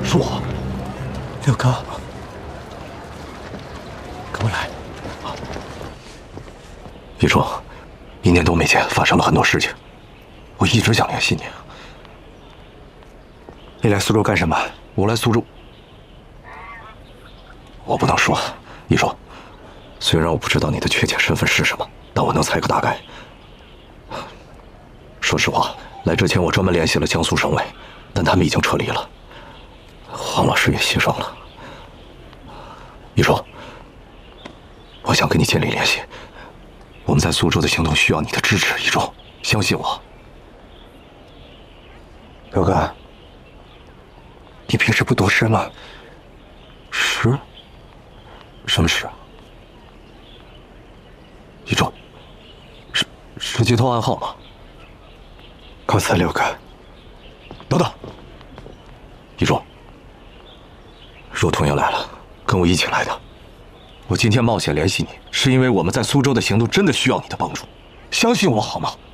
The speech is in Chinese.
是我， 六哥，跟我来。 一叔，1年多没见，发生了很多事情，我一直想联系你。 你来苏州干什么？ 我来苏州，我不能说。一叔，虽然我不知道你的确切身份是什么，但我能猜个大概。说实话，来之前我专门联系了江苏省委，但他们已经撤离了，黄老师也牺牲了。一叔，我想跟你建立联系，我们在苏州的行动需要你的支持。一叔，相信我。 六哥，你平时不读诗吗？ 诗？什么诗？一叔，是街头暗号吗？ 告辞，六哥。 等等，一叔，若彤也来了，跟我一起来的。我今天冒险联系你，是因为我们在苏州的行动真的需要你的帮助，相信我好吗？